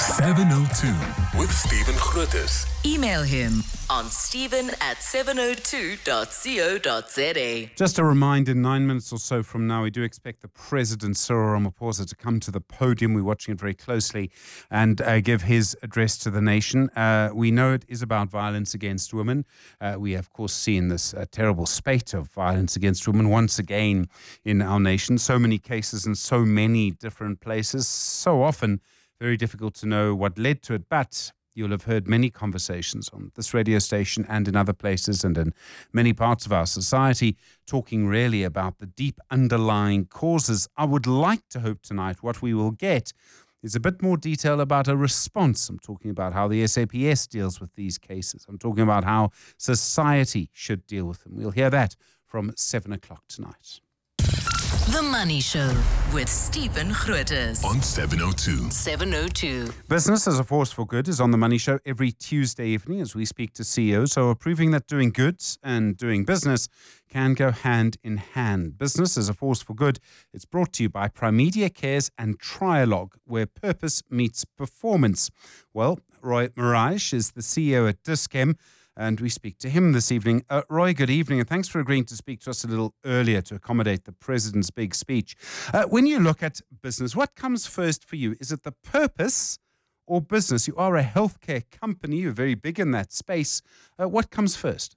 702 with Stephen Grootes. Email him on stephen@702.co.za. Just a reminder, 9 minutes or so from now, we do expect the President, Cyril Ramaphosa, to come to the podium. We're watching it very closely and give his address to the nation. We know it is about violence against women. We have, of course, seen this terrible spate of violence against women once again in our nation. So many cases in so many different places. So often very difficult to know what led to it, but you'll have heard many conversations on this radio station and in other places and in many parts of our society talking really about the deep underlying causes. I would like to hope tonight what we will get is a bit more detail about a response. I'm talking about how the SAPS deals with these cases. I'm talking about how society should deal with them. We'll hear that from 7 o'clock tonight. The Money Show with Stephen Grootes On 702. 702. Business as a Force for Good is on The Money Show every Tuesday evening as we speak to CEOs who are proving that doing good and doing business can go hand in hand. Business as a Force for Good. It's brought to you by Primedia Cares and Trialogue, where purpose meets performance. Well, Roy Maraj is the CEO at Dis-Chem, and we speak to him this evening. Roy, good evening, and thanks for agreeing to speak to us a little earlier to accommodate the President's big speech. When you look at business, what comes first for you? Is it the purpose or business? You are a healthcare company. You're very big in that space. What comes first?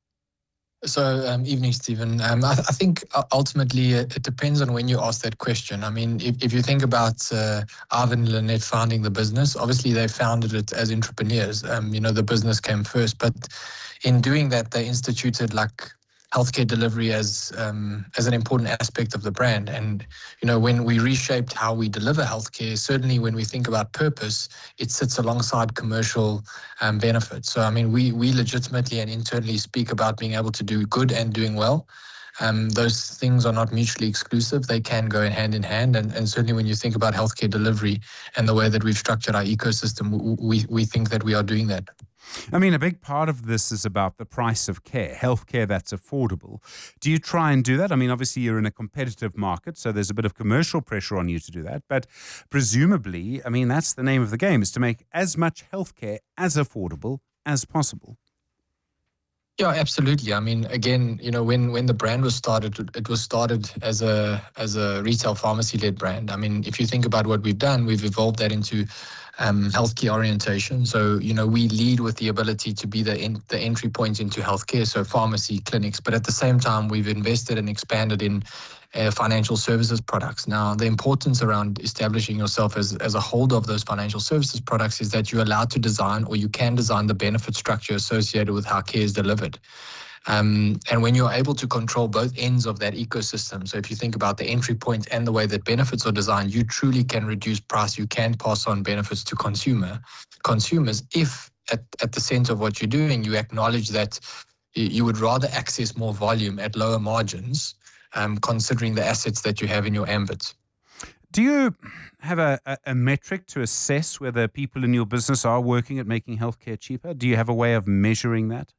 So, evening, Stephen. I think ultimately it depends on when you ask that question. I mean, if you think about Ivan and Lynette founding the business, obviously they founded it as entrepreneurs. The business came first, but in doing that, they instituted healthcare delivery as an important aspect of the brand. And, when we reshaped how we deliver healthcare, certainly when we think about purpose, it sits alongside commercial benefits. So, I mean, we legitimately and internally speak about being able to do good and doing well. Those things are not mutually exclusive. They can go hand in hand. And certainly when you think about healthcare delivery and the way that we've structured our ecosystem, we think that we are doing that. I mean, a big part of this is about the price of care, healthcare that's affordable. Do you try and do that? I mean, obviously you're in a competitive market, so there's a bit of commercial pressure on you to do that. But presumably, I mean, that's the name of the game, is to make as much healthcare as affordable as possible. Yeah, absolutely. I mean, again, when the brand was started, it was started as a retail pharmacy-led brand. I mean, if you think about what we've done, we've evolved that into healthcare orientation. So, we lead with the ability to be the entry point into healthcare, so pharmacy, clinics. But at the same time, we've invested and expanded in financial services products. Now, the importance around establishing yourself as a holder of those financial services products is that you're allowed to design, or you can design, the benefit structure associated with how care is delivered. And when you're able to control both ends of that ecosystem, so if you think about the entry point and the way that benefits are designed, you truly can reduce price. You can pass on benefits to consumers if at the center of what you're doing, you acknowledge that you would rather access more volume at lower margins, considering the assets that you have in your ambit. Do you have a metric to assess whether people in your business are working at making healthcare cheaper? Do you have a way of measuring that?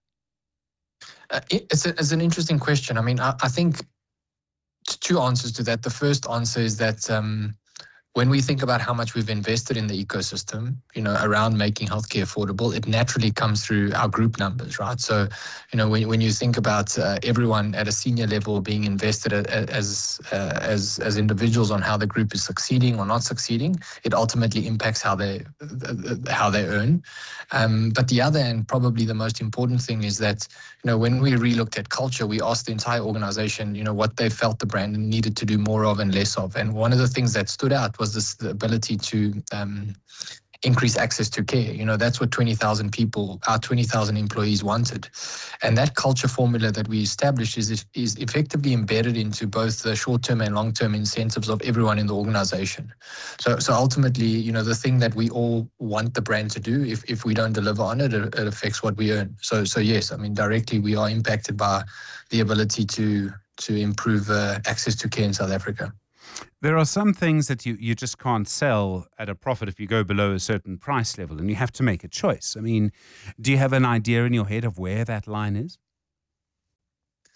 It's an interesting question. I mean, I think two answers to that. The first answer is that when we think about how much we've invested in the ecosystem, around making healthcare affordable, it naturally comes through our group numbers, right? So, when you think about everyone at a senior level being invested as individuals on how the group is succeeding or not succeeding, it ultimately impacts how they earn. But the other, and probably the most important thing, is that when we relooked at culture, we asked the entire organization, what they felt the brand needed to do more of and less of. And one of the things that stood out was the ability to increase access to care. That's what 20,000 people, our 20,000 employees wanted. And that culture formula that we established is effectively embedded into both the short-term and long-term incentives of everyone in the organization. So ultimately, the thing that we all want the brand to do, if we don't deliver on it, it affects what we earn. So yes, I mean, directly we are impacted by the ability to improve access to care in South Africa. There are some things that you just can't sell at a profit if you go below a certain price level, and you have to make a choice. I mean, do you have an idea in your head of where that line is?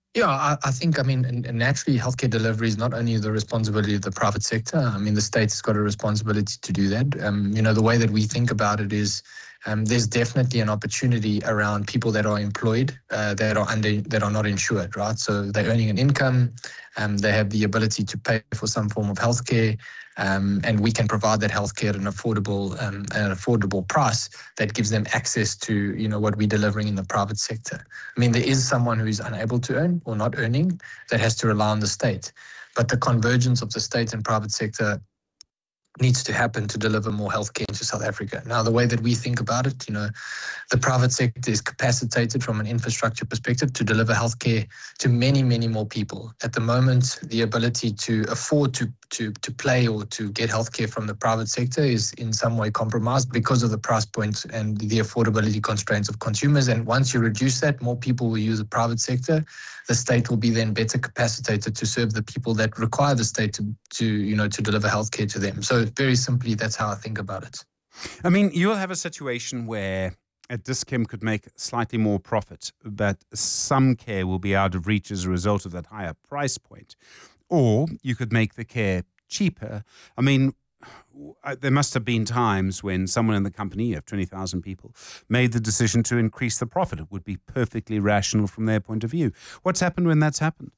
Yeah, I think, I mean, and naturally, healthcare delivery is not only the responsibility of the private sector. I mean, the state's got a responsibility to do that. The way that we think about it is there's definitely an opportunity around people that are employed, that are not insured, right? So they're earning an income, they have the ability to pay for some form of healthcare, and we can provide that healthcare at an affordable price that gives them access to, what we're delivering in the private sector. I mean, there is someone who is unable to earn or not earning that has to rely on the state, but the convergence of the state and private sector needs to happen to deliver more healthcare into South Africa. Now, the way that we think about it, the private sector is capacitated from an infrastructure perspective to deliver healthcare to many, many more people. At the moment, the ability to afford to play or to get healthcare from the private sector is in some way compromised because of the price point and the affordability constraints of consumers. And once you reduce that, more people will use the private sector. The state will be then better capacitated to serve the people that require the state to deliver healthcare to them. So very simply, that's how I think about it. I mean, you'll have a situation where a Dis-Chem could make slightly more profit, but some care will be out of reach as a result of that higher price point. Or you could make the care cheaper. I mean, there must have been times when someone in the company, you have 20,000 people, made the decision to increase the profit. It would be perfectly rational from their point of view. What's happened when that's happened?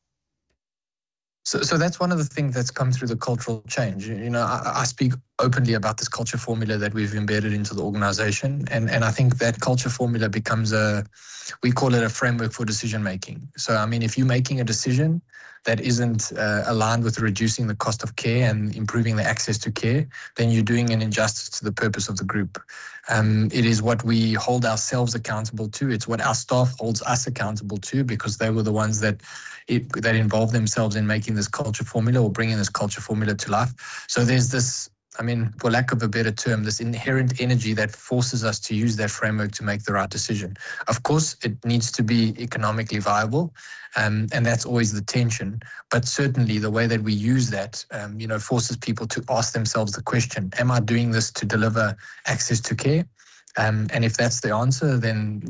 So that's one of the things that's come through the cultural change. I speak openly about this culture formula that we've embedded into the organization. And I think that culture formula becomes we call it a framework for decision making. So, I mean, if you're making a decision that isn't aligned with reducing the cost of care and improving the access to care, then you're doing an injustice to the purpose of the group. It is what we hold ourselves accountable to. It's what our staff holds us accountable to, because they were the ones that involved themselves in making this culture formula or bringing this culture formula to life. So there's this, I mean, for lack of a better term, this inherent energy that forces us to use that framework to make the right decision. Of course, it needs to be economically viable, and that's always the tension. But certainly the way that we use that, forces people to ask themselves the question, am I doing this to deliver access to care? And if that's the answer, then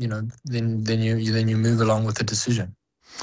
you move along with the decision.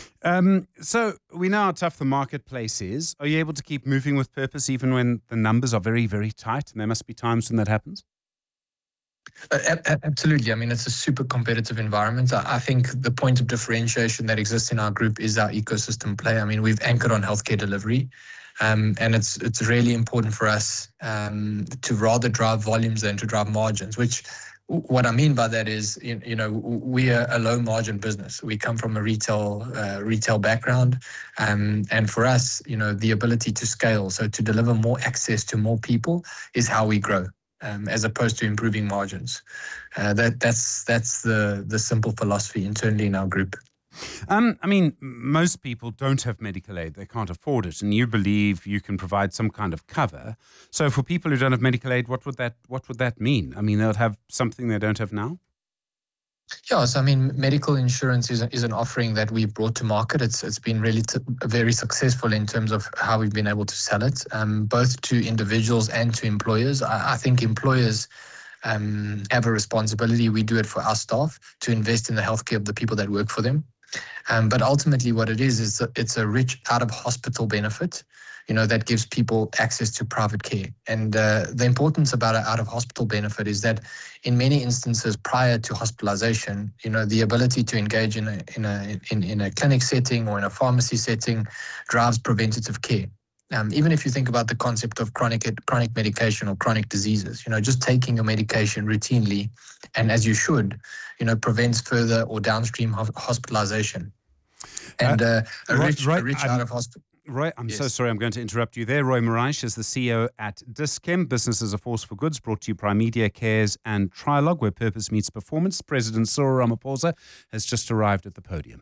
So we know how tough the marketplace is. Are you able to keep moving with purpose even when the numbers are very, very tight? And there must be times when that happens. Absolutely. I mean, it's a super competitive environment. I think the point of differentiation that exists in our group is our ecosystem play. I mean, we've anchored on healthcare delivery, and it's really important for us to rather drive volumes than to drive margins, which what I mean by that is, we are a low margin business. We come from a retail background. And for us, the ability to scale, so to deliver more access to more people is how we grow, as opposed to improving margins. That's the simple philosophy internally in our group. I mean, most people don't have medical aid. They can't afford it. And you believe you can provide some kind of cover. So for people who don't have medical aid, what would that mean? I mean, they'll have something they don't have now? Yeah, so I mean, medical insurance is an offering that we've brought to market. It's been really very successful in terms of how we've been able to sell it, both to individuals and to employers. I think employers have a responsibility. We do it for our staff to invest in the healthcare of the people that work for them. But ultimately what it is it's a rich out-of-hospital benefit, that gives people access to private care. And the importance about an out-of-hospital benefit is that in many instances prior to hospitalization, the ability to engage in a clinic setting or in a pharmacy setting drives preventative care. Even if you think about the concept of chronic medication or chronic diseases, just taking your medication routinely, and as you should, prevents further or downstream hospitalization. And a rich out of hospital. Roy, I'm so sorry, I'm going to interrupt you there. Roy Morais is the CEO at Dis-Chem, Business as a Force for Goods, brought to you by Media Cares and Trilog, where purpose meets performance. President Cyril Ramaphosa has just arrived at the podium.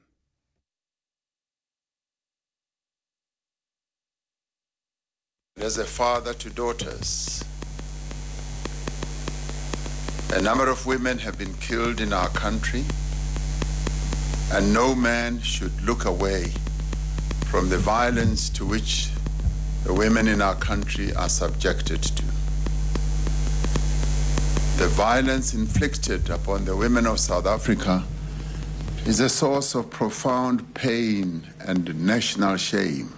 As a father to daughters, a number of women have been killed in our country, and no man should look away from the violence to which the women in our country are subjected to. The violence inflicted upon the women of South Africa is a source of profound pain and national shame.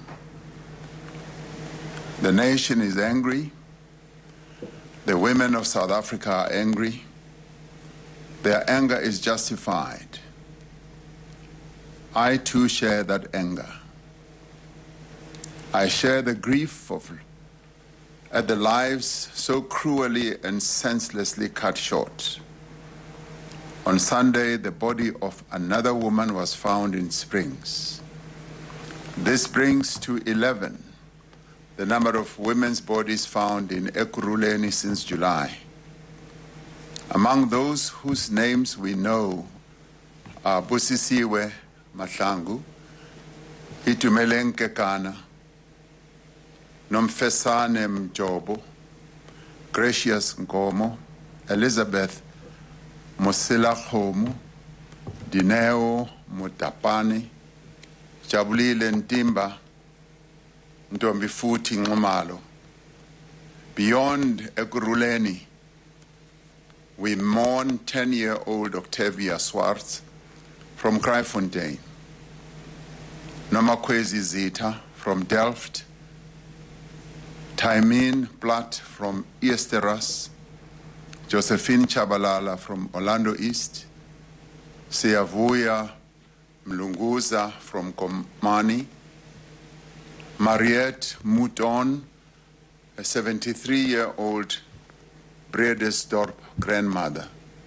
The nation is angry. The women of South Africa are angry. Their anger is justified. I too share that anger. I share the grief at the lives so cruelly and senselessly cut short. On Sunday, the body of another woman was found in Springs. This brings to 11 the number of women's bodies found in Ekurhuleni since July. Among those whose names we know are Busisiwe Mahlangu, Itumeleng Kekana, Nomfesane Mjobo, Gracious Nkomo, Elizabeth Mosila Khomu, Dineo Mutapani, Jabulile Ntimba, Ntombi Futhi Nxumalo. Beyond Ekurhuleni, we mourn 10-year-old Octavia Swartz from Kraaifontein, Nomakwezi Zita from Delft, Taimin Platt from Easteras, Josephine Chabalala from Orlando East, Siyavuya Mlunguza from Komani, Mariette Mouton, a 73-year-old Bredesdorp grandmother,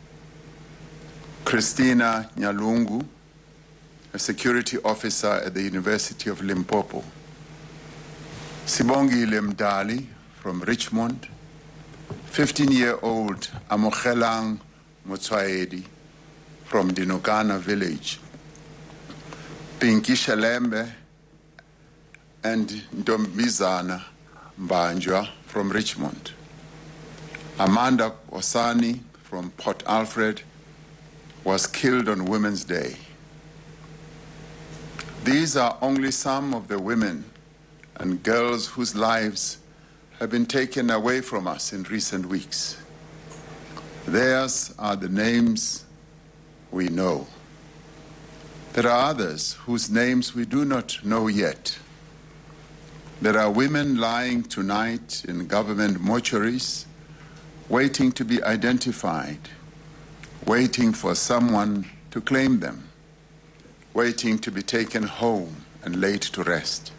Christina Nyalungu, a security officer at the University of Limpopo, Sibongile Mdali from Richmond, 15-year-old Amogelang Motswaedi from Dinokana village, Pinky Shalembe and Ntombizana Mbanjwa from Richmond, Amanda Osani from Port Alfred was killed on Women's Day. These are only some of the women and girls whose lives have been taken away from us in recent weeks. Theirs are the names we know. There are others whose names we do not know yet. There are women lying tonight in government mortuaries, waiting to be identified, waiting for someone to claim them, waiting to be taken home and laid to rest.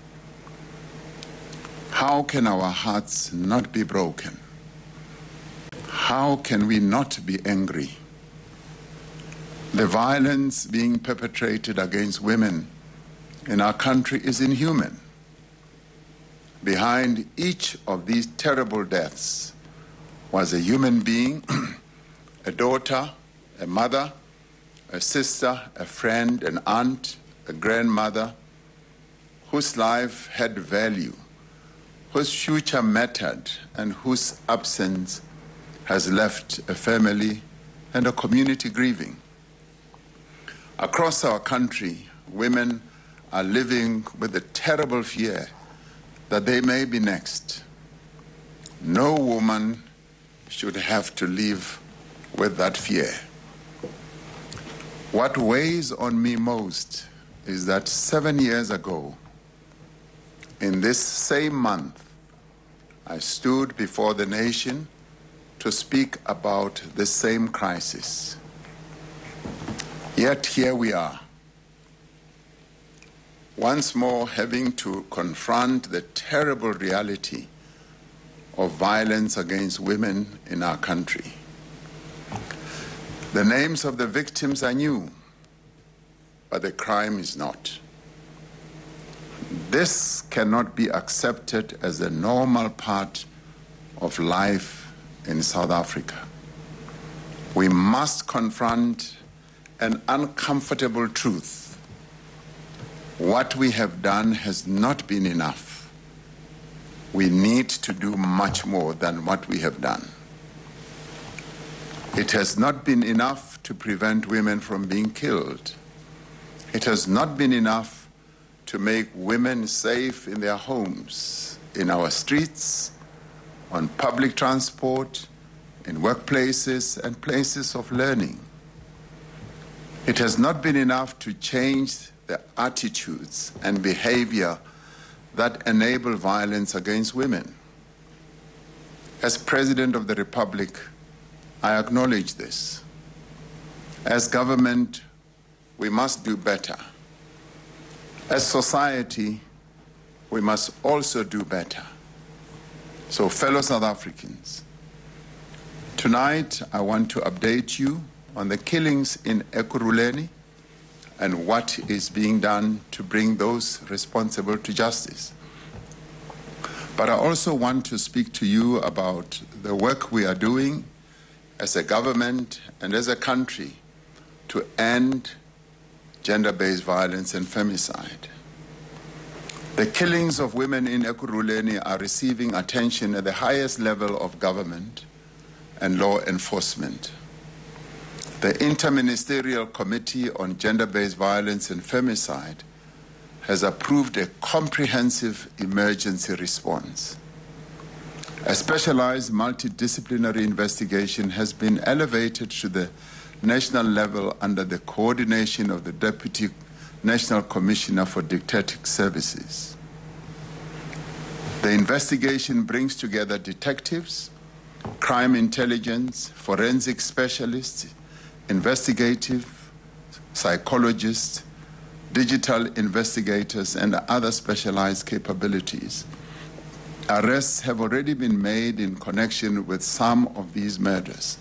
How can our hearts not be broken? How can we not be angry? The violence being perpetrated against women in our country is inhuman. Behind each of these terrible deaths was a human being, a daughter, a mother, a sister, a friend, an aunt, a grandmother, whose life had value, whose future mattered, and whose absence has left a family and a community grieving. Across our country, women are living with the terrible fear that they may be next. No woman should have to live with that fear. What weighs on me most is that 7 years ago, in this same month, I stood before the nation to speak about the same crisis. Yet here we are, once more having to confront the terrible reality of violence against women in our country. The names of the victims are new, but the crime is not. This cannot be accepted as a normal part of life in South Africa. We must confront an uncomfortable truth. What we have done has not been enough. We need to do much more than what we have done. It has not been enough to prevent women from being killed. It has not been enough to make women safe in their homes, in our streets, on public transport, in workplaces and places of learning. It has not been enough to change the attitudes and behavior that enable violence against women. As President of the Republic, I acknowledge this. As government, we must do better. As society, we must also do better. So, fellow South Africans, tonight I want to update you on the killings in Ekurhuleni and what is being done to bring those responsible to justice. But I also want to speak to you about the work we are doing as a government and as a country to end gender-based violence and femicide. The killings of women in Ekurhuleni are receiving attention at the highest level of government and law enforcement. The Interministerial Committee on Gender-Based Violence and Femicide has approved a comprehensive emergency response. A specialized multidisciplinary investigation has been elevated to the national level under the coordination of the Deputy National Commissioner for Dictatic Services. The investigation brings together detectives, crime intelligence, forensic specialists, investigative psychologists, digital investigators, and other specialized capabilities. Arrests have already been made in connection with some of these murders.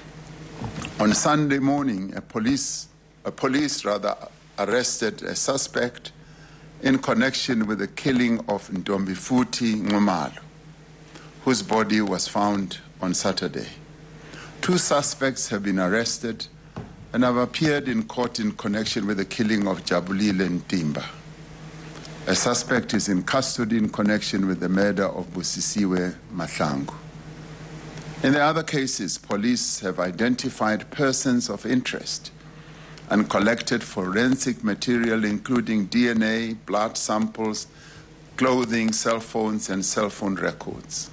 On Sunday morning, a police arrested a suspect in connection with the killing of Ntombifuthi Nxumalo, whose body was found on Saturday. 2 suspects have been arrested and have appeared in court in connection with the killing of Jabulile Ntimba. A suspect is in custody in connection with the murder of Busisiwe Mahlangu. In the other cases, police have identified persons of interest and collected forensic material including DNA, blood samples, clothing, cell phones, and cell phone records.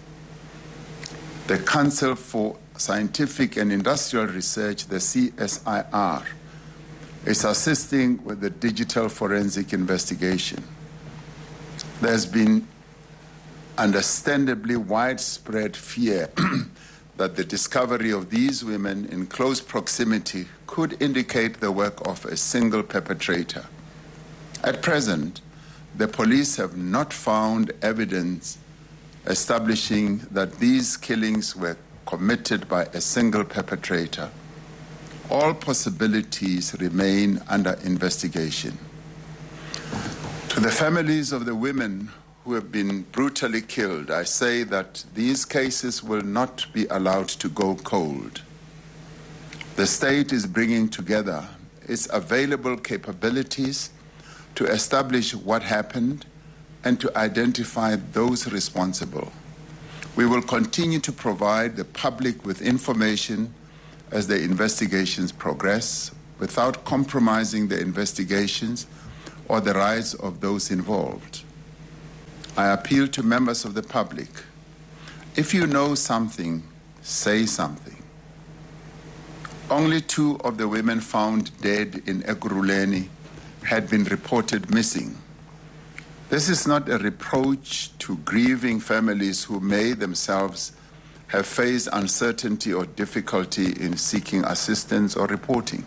The Council for Scientific and Industrial Research, the CSIR, is assisting with the digital forensic investigation. There's been understandably widespread fear that the discovery of these women in close proximity could indicate the work of a single perpetrator. At present, the police have not found evidence establishing that these killings were committed by a single perpetrator. All possibilities remain under investigation. To the families of the women who have been brutally killed, I say that these cases will not be allowed to go cold. The state is bringing together its available capabilities to establish what happened and to identify those responsible. We will continue to provide the public with information as the investigations progress without compromising the investigations or the rights of those involved. I appeal to members of the public. If you know something, say something. Only 2 of the women found dead in Ekurhuleni had been reported missing. This is not a reproach to grieving families who may themselves have faced uncertainty or difficulty in seeking assistance or reporting.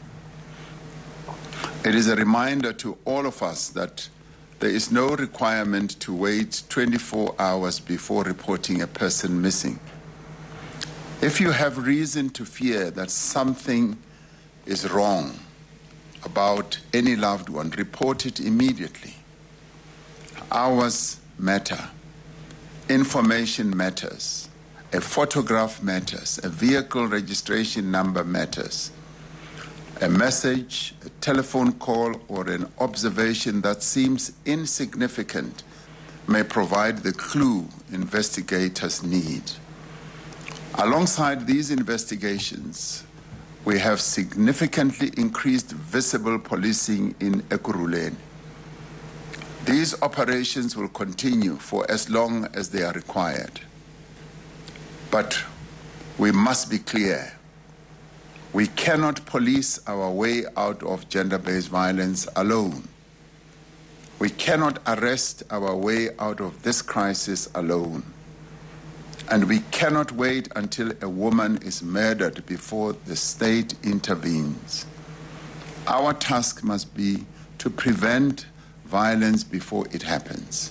It is a reminder to all of us that there is no requirement to wait 24 hours before reporting a person missing. If you have reason to fear that something is wrong about any loved one, report it immediately. Hours matter. Information matters. A photograph matters. A vehicle registration number matters. A message, a telephone call, or an observation that seems insignificant may provide the clue investigators need. Alongside these investigations, we have significantly increased visible policing in Ekurhuleni. These operations will continue for as long as they are required. But we must be clear. We cannot police our way out of gender-based violence alone. We cannot arrest our way out of this crisis alone. And we cannot wait until a woman is murdered before the state intervenes. Our task must be to prevent violence before it happens.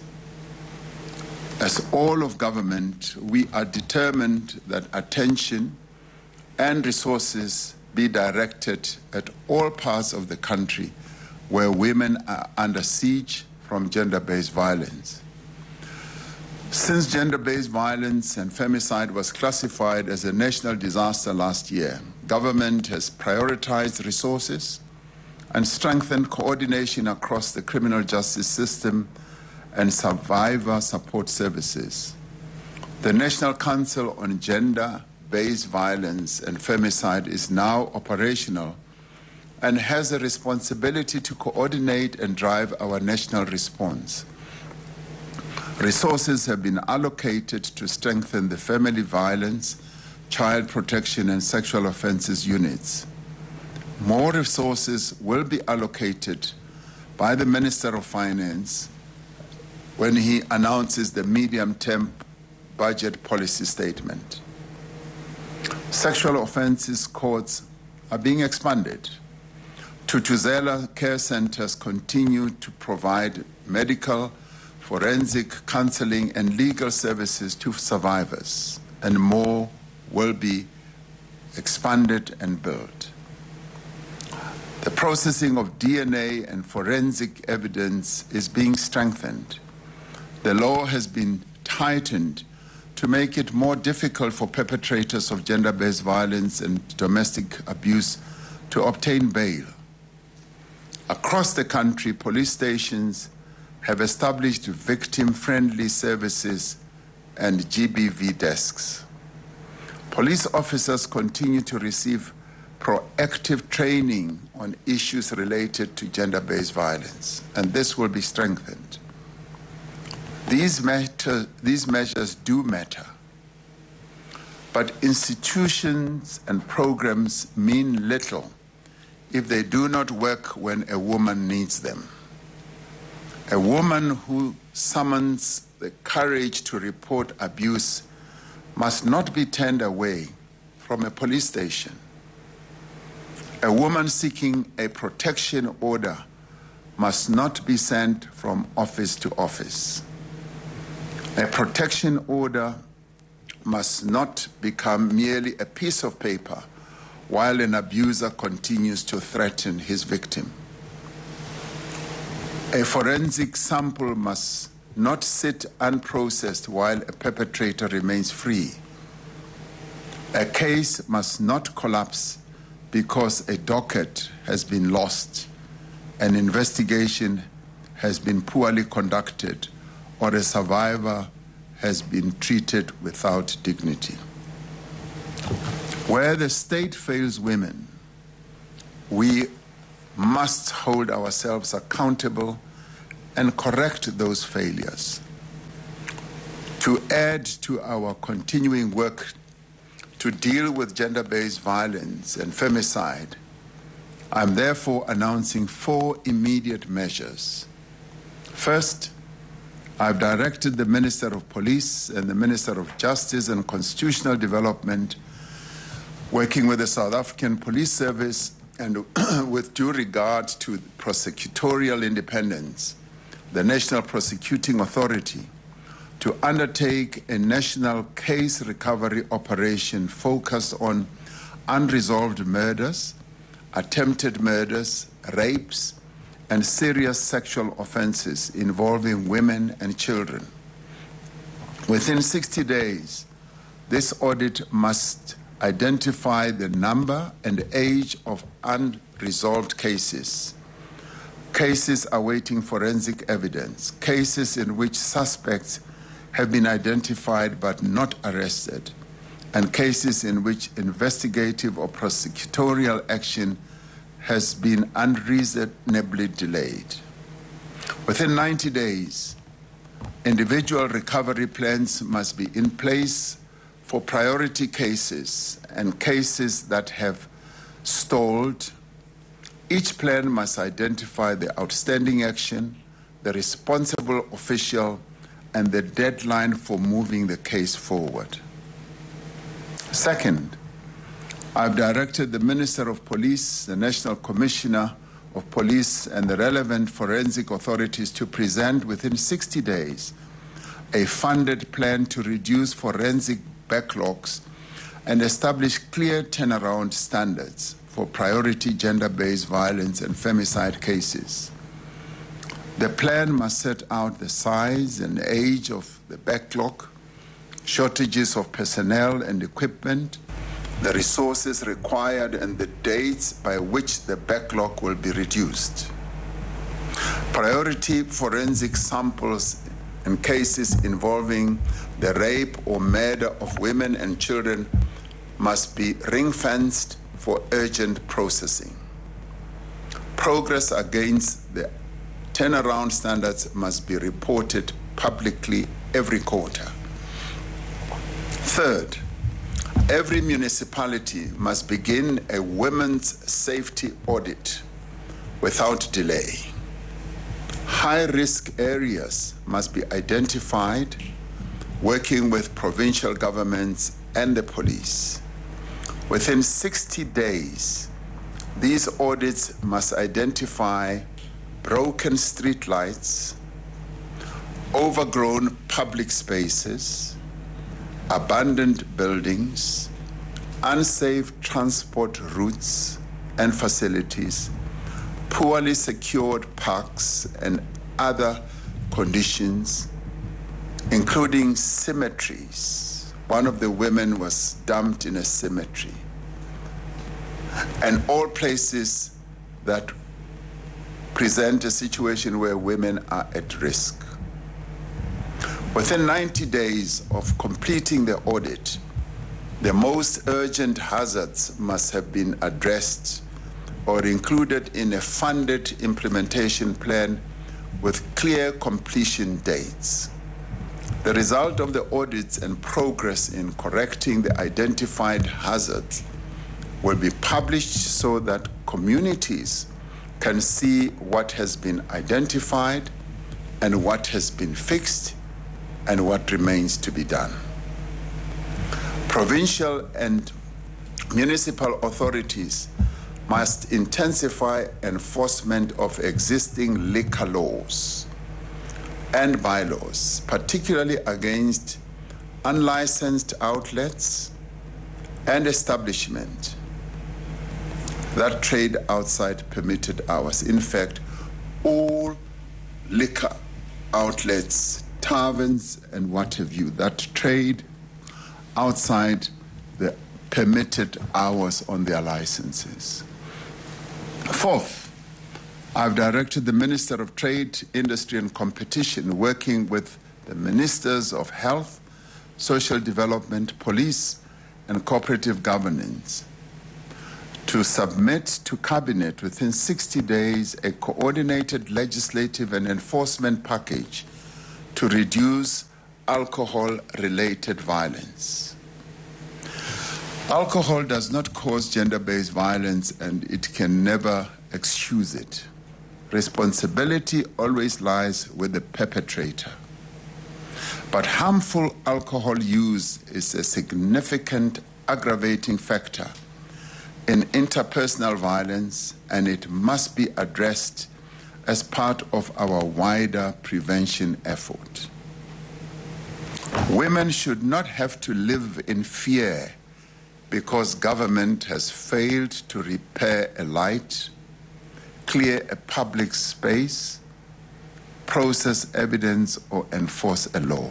As all of government, we are determined that attention and resources be directed at all parts of the country where women are under siege from gender-based violence. Since gender-based violence and femicide was classified as a national disaster last year, government has prioritized resources and strengthened coordination across the criminal justice system and survivor support services. The National Council on Gender-Based Violence and Femicide is now operational and has a responsibility to coordinate and drive our national response. Resources have been allocated to strengthen the family violence, child protection, and sexual offenses units. More resources will be allocated by the Minister of Finance when he announces the medium-term budget policy statement. Sexual offenses courts are being expanded. Thuthuzela care centers continue to provide medical, forensic, counseling, and legal services to survivors, and more will be expanded and built. The processing of DNA and forensic evidence is being strengthened. The law has been tightened to make it more difficult for perpetrators of gender-based violence and domestic abuse to obtain bail. Across the country, police stations have established victim-friendly services and GBV desks. Police officers continue to receive proactive training on issues related to gender-based violence, and this will be strengthened. These measures do matter, but institutions and programs mean little if they do not work when a woman needs them. A woman who summons the courage to report abuse must not be turned away from a police station. A woman seeking a protection order must not be sent from office to office. A protection order must not become merely a piece of paper while an abuser continues to threaten his victim. A forensic sample must not sit unprocessed while a perpetrator remains free. A case must not collapse because a docket has been lost, an investigation has been poorly conducted, or a survivor has been treated without dignity. Where the state fails women, we must hold ourselves accountable and correct those failures. To add to our continuing work to deal with gender-based violence and femicide, I'm therefore announcing 4 immediate measures. First, I've directed the Minister of Police and the Minister of Justice and Constitutional Development, working with the South African Police Service and with due regard to prosecutorial independence, the National Prosecuting Authority, to undertake a national case recovery operation focused on unresolved murders, attempted murders, rapes, and serious sexual offenses involving women and children. Within 60 days, this audit must identify the number and age of unresolved cases, cases awaiting forensic evidence, cases in which suspects have been identified but not arrested, and cases in which investigative or prosecutorial action has been unreasonably delayed. Within 90 days, individual recovery plans must be in place for priority cases and cases that have stalled, each plan must identify the outstanding action, the responsible official, and the deadline for moving the case forward. Second, I've directed the Minister of Police, the National Commissioner of Police, and the relevant forensic authorities to present within 60 days a funded plan to reduce forensic backlogs and establish clear turnaround standards for priority gender-based violence and femicide cases. The plan must set out the size and age of the backlog, shortages of personnel and equipment, the resources required, and the dates by which the backlog will be reduced. Priority forensic samples in cases involving the rape or murder of women and children must be ring-fenced for urgent processing. Progress against the turnaround standards must be reported publicly every quarter. Third, every municipality must begin a women's safety audit without delay. High-risk areas must be identified, working with provincial governments and the police. Within 60 days, these audits must identify broken street lights, overgrown public spaces, abandoned buildings, unsafe transport routes and facilities, poorly secured parks, and other conditions, including cemeteries. One of the women was dumped in a cemetery. And all places that present a situation where women are at risk. Within 90 days of completing the audit, the most urgent hazards must have been addressed or included in a funded implementation plan with clear completion dates. The result of the audits and progress in correcting the identified hazards will be published so that communities can see what has been identified and what has been fixed and what remains to be done. Provincial and municipal authorities must intensify enforcement of existing liquor laws and bylaws, particularly against unlicensed outlets and establishments that trade outside permitted hours. In fact, all liquor outlets, taverns, and what have you, that trade outside the permitted hours on their licenses. Fourth, I've directed the Minister of Trade, Industry and Competition, working with the Ministers of Health, Social Development, Police, and Cooperative Governance, to submit to Cabinet within 60 days a coordinated legislative and enforcement package to reduce alcohol-related violence. Alcohol does not cause gender-based violence, and it can never excuse it. Responsibility always lies with the perpetrator. But harmful alcohol use is a significant aggravating factor in interpersonal violence, and it must be addressed as part of our wider prevention effort. Women should not have to live in fear because government has failed to repair a light, clear a public space, process evidence, or enforce a law.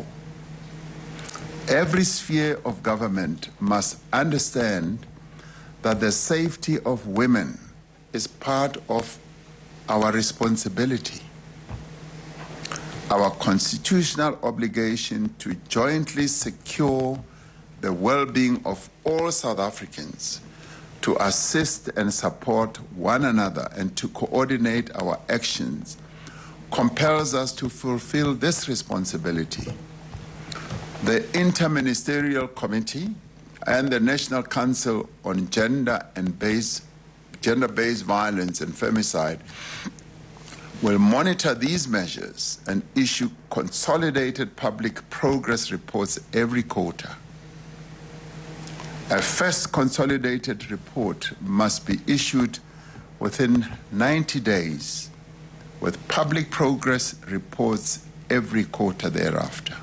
Every sphere of government must understand that the safety of women is part of our responsibility, our constitutional obligation to jointly secure the well-being of all South Africans, to assist and support one another, and to coordinate our actions compels us to fulfill this responsibility. The Interministerial Committee and the National Council on Gender and Base gender-based violence and femicide will monitor these measures and issue consolidated public progress reports every quarter. A first consolidated report must be issued within 90 days, with public progress reports every quarter thereafter.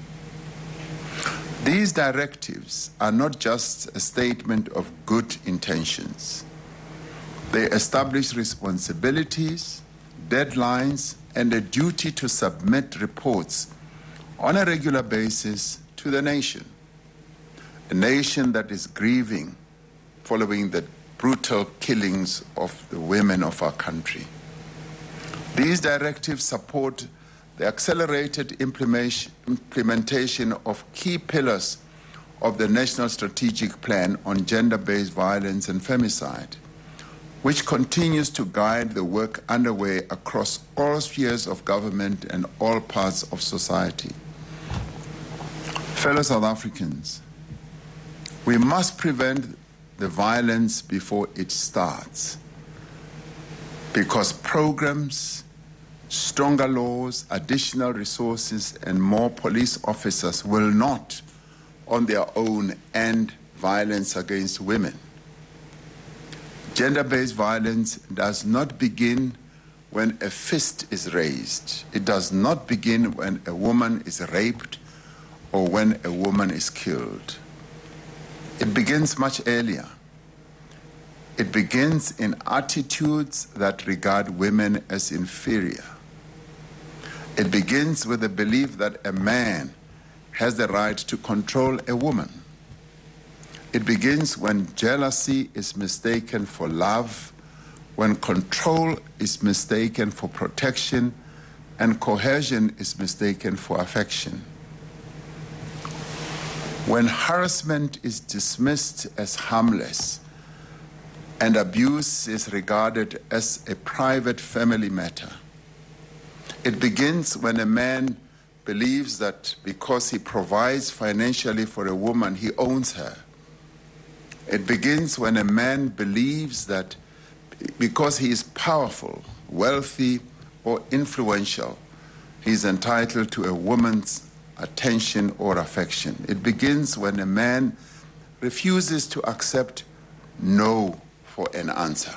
These directives are not just a statement of good intentions. They establish responsibilities, deadlines, and a duty to submit reports on a regular basis to the nation, a nation that is grieving following the brutal killings of the women of our country. These directives support the accelerated implementation of key pillars of the National Strategic Plan on Gender-Based Violence and Femicide, which continues to guide the work underway across all spheres of government and all parts of society. Fellow South Africans, we must prevent the violence before it starts, because programs, stronger laws, additional resources, and more police officers will not, on their own, end violence against women. Gender-based violence does not begin when a fist is raised. It does not begin when a woman is raped or when a woman is killed. It begins much earlier. It begins in attitudes that regard women as inferior. It begins with the belief that a man has the right to control a woman. It begins when jealousy is mistaken for love, when control is mistaken for protection, and coercion is mistaken for affection. When harassment is dismissed as harmless and abuse is regarded as a private family matter. It begins when a man believes that because he provides financially for a woman, he owns her. It begins when a man believes that because he is powerful, wealthy, or influential, he is entitled to a woman's attention or affection. It begins when a man refuses to accept no for an answer.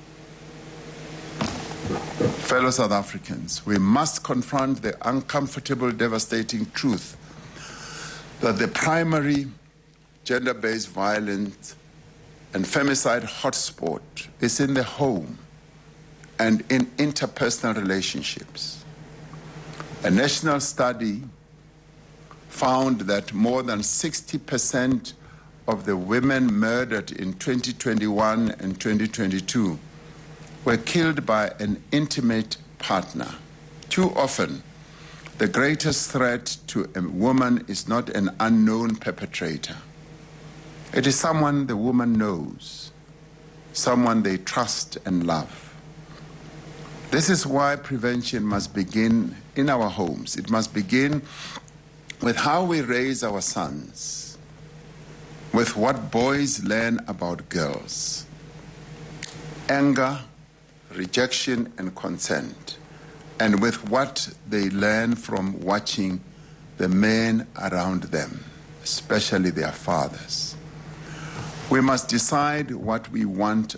Fellow South Africans, we must confront the uncomfortable, devastating truth that the primary gender-based violence and femicide hotspot is in the home and in interpersonal relationships. A national study found that more than 60% of the women murdered in 2021 and 2022 were killed by an intimate partner. Too often, the greatest threat to a woman is not an unknown perpetrator. It is someone the woman knows, someone they trust and love. This is why prevention must begin in our homes. It must begin with how we raise our sons, with what boys learn about girls. Anger, rejection, and consent, and with what they learn from watching the men around them, especially their fathers. We must decide what we want